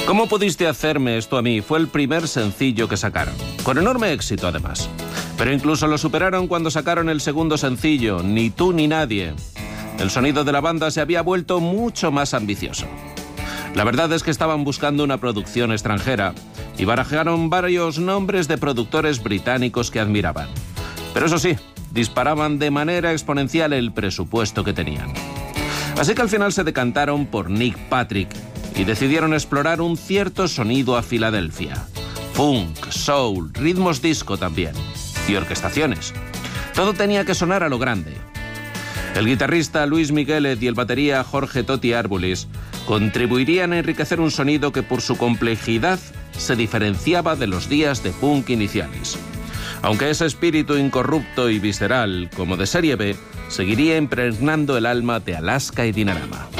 ¿Cómo pudiste hacerme esto a mí? Fue el primer sencillo que sacaron, con enorme éxito además. Pero incluso lo superaron cuando sacaron el segundo sencillo, Ni tú ni nadie. El sonido de la banda se había vuelto mucho más ambicioso. La verdad es que estaban buscando una producción extranjera y barajaron varios nombres de productores británicos que admiraban. Pero eso sí, disparaban de manera exponencial el presupuesto que tenían. Así que al final se decantaron por Nick Patrick y decidieron explorar un cierto sonido a Filadelfia. Funk, soul, ritmos disco también. Y orquestaciones. Todo tenía que sonar a lo grande. El guitarrista Luis Miguelet y el batería Jorge Toti Arbulis contribuirían a enriquecer un sonido que por su complejidad se diferenciaba de los días de punk iniciales. Aunque ese espíritu incorrupto y visceral, como de serie B, seguiría impregnando el alma de Alaska y Dinarama.